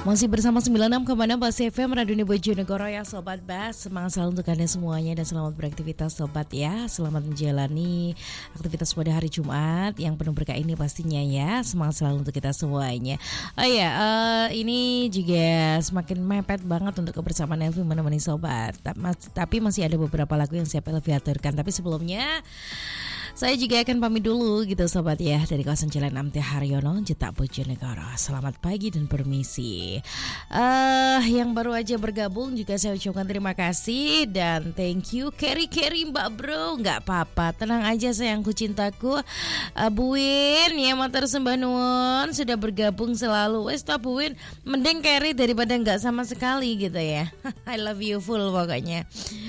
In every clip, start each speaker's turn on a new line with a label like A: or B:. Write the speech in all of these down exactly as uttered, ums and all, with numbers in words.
A: Masih bersama sembilan puluh enam koma enam Bas F M Radio Bojonegoro ya Sobat Bas. Semangat selalu untuk kalian semuanya dan selamat beraktivitas Sobat ya. Selamat menjalani aktivitas pada hari Jumat yang penuh berkah ini pastinya ya. Semangat selalu untuk kita semuanya. Oh ya, uh, ini juga semakin mepet banget untuk kebersamaan Elvi menemani Sobat. Tapi masih ada beberapa lagu yang siap Elvi aturkan. Tapi sebelumnya saya juga akan pamit dulu gitu Sobat ya, dari kawasan Jalan Amti Haryono, Jetak Bojonegoro. Selamat pagi dan permisi. Uh, yang baru aja bergabung juga saya ucapkan terima kasih dan thank you. Carry-carry Mbak Bro, nggak apa-apa, tenang aja sayangku cintaku. uh, Buin ya matur sembah nuwun sudah bergabung selalu. Wes ta Buin, mending carry daripada nggak sama sekali gitu ya. I love you full pokoknya.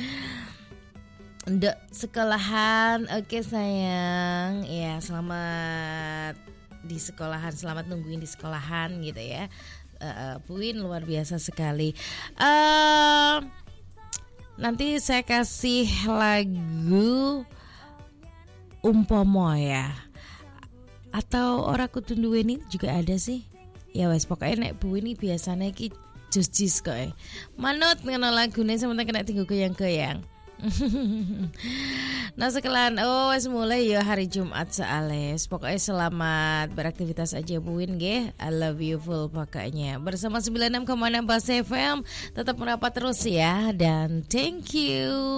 A: Ndek sekolahan, oke sayang. Ya selamat di sekolahan, selamat nungguin di sekolahan gitu ya. Uh, Puin luar biasa sekali. Uh, nanti saya kasih lagu Umpomo ya. Atau Ora Kudu Duweni juga ada sih. Ya wes pokoknya nek Puin ini biasanya ki jus-jus kok. Manut ngono lagune sementara kena tinggu goyang-goyang. Nah sekalian, oh wes mulai ya hari Jumat seales. Pokoknya selamat beraktivitas aja Buin nggih. I love you full pokoknya. Bersama sembilan puluh enam koma enam Bas F M tetap merapat terus ya dan thank you.